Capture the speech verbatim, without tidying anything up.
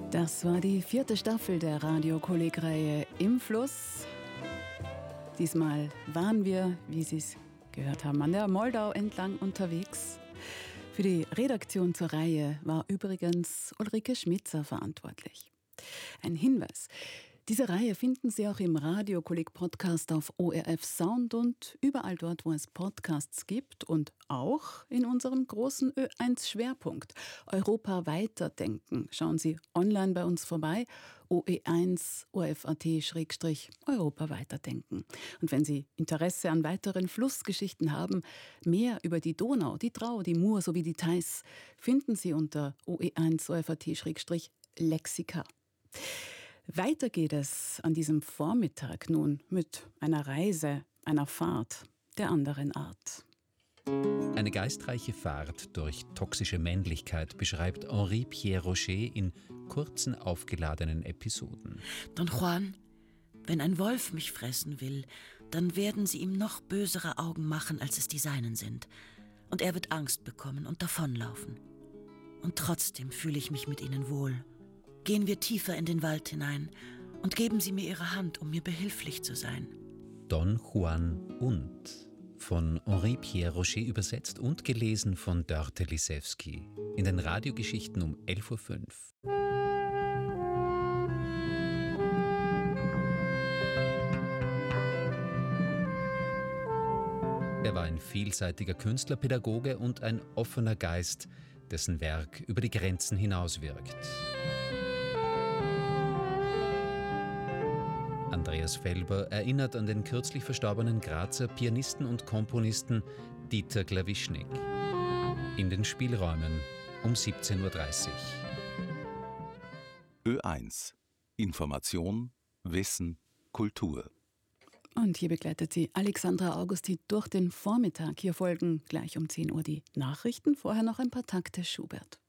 Das war die vierte Staffel der Radiokolleg-Reihe Im Fluss. Diesmal waren wir, wie Sie es gehört haben, an der Moldau entlang unterwegs. Für die Redaktion zur Reihe war übrigens Ulrike Schmitzer verantwortlich. Ein Hinweis: Diese Reihe finden Sie auch im Radiokolleg-Podcast auf O R F Sound und überall dort, wo es Podcasts gibt und auch in unserem großen Ö eins Schwerpunkt Europa weiterdenken. Schauen Sie online bei uns vorbei, O E eins O F A T Europa weiterdenken. Und wenn Sie Interesse an weiteren Flussgeschichten haben, mehr über die Donau, die Drau, die Mur sowie die Theiß, finden Sie unter O E eins O F A T Lexika. Weiter geht es an diesem Vormittag nun mit einer Reise, einer Fahrt der anderen Art. Eine geistreiche Fahrt durch toxische Männlichkeit beschreibt Henri Pierre Rocher in kurzen, aufgeladenen Episoden. Don Juan, wenn ein Wolf mich fressen will, dann werden sie ihm noch bösere Augen machen, als es die seinen sind. Und er wird Angst bekommen und davonlaufen. Und trotzdem fühle ich mich mit ihnen wohl. Gehen wir tiefer in den Wald hinein und geben Sie mir Ihre Hand, um mir behilflich zu sein. Don Juan und von Henri Pierre Rocher übersetzt und gelesen von Dörte Lisewski in den Radiogeschichten um elf Uhr fünf. Er war ein vielseitiger Künstler, Pädagoge und ein offener Geist, dessen Werk über die Grenzen hinauswirkt. Andreas Felber erinnert an den kürzlich verstorbenen Grazer Pianisten und Komponisten Dieter Glawischnik. In den Spielräumen um siebzehn Uhr dreißig. Ö eins. Information, Wissen, Kultur. Und hier begleitet Sie Alexandra Augusti durch den Vormittag. Hier folgen gleich um zehn Uhr die Nachrichten, vorher noch ein paar Takte Schubert.